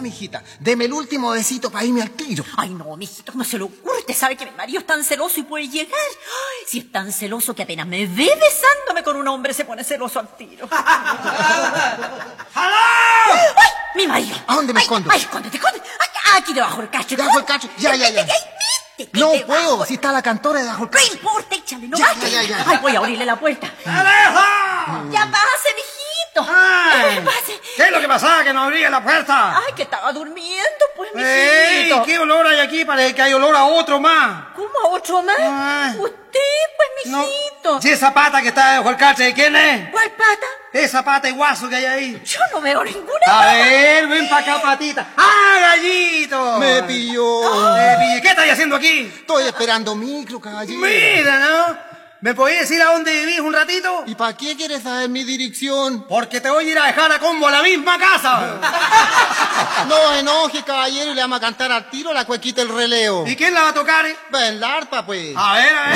mijita, deme el último besito para irme al tiro. Ay, no, mijito, ¿cómo se le ocurre? Usted sabe que mi marido es tan celoso y puede llegar. Ay, si es tan celoso que apenas me ve besándome con un hombre se pone celoso al tiro. ¡Aló! ¡Ay, mi marido! ¿A dónde me escondo? Ay, escóndete, escóndete. Ay, aquí debajo del cacho. ¿Debajo del cacho? Ya. No puedo, si está la cantora debajo del No cacho. importa, échale, no Ya. Ay, voy a abrirle la puerta. ¡Aleja! Ya pase, mijito. Ay, Pase. ¿qué es lo que pasaba que no abría la puerta? Ay, que estaba durmiendo, pues, ¡Ey! mijito. ¿Qué olor hay aquí? Parece que hay olor a otro más. ¿Cómo a otro más? Ay. Usted, pues, No. mijito. Si esa pata que está debajo del cacho, ¿de quién es? ¿Cuál pata? Esa pata de guaso que hay ahí. Yo no veo ninguna A pata. ver, ven para acá, patita. ¡Ah, gallito! Me pilló. ¿Qué estás haciendo aquí? Estoy esperando micro, caballero. Mira, ¿no? ¿Me podés decir a dónde vivís un ratito? ¿Y para qué quieres saber mi dirección? Porque te voy a ir a dejar a combo a la misma casa. No enoje, caballero, y le vamos a cantar al tiro la cuequita el releo. ¿Y quién la va a tocar? Ven, la arpa, pues. A ver, a ver.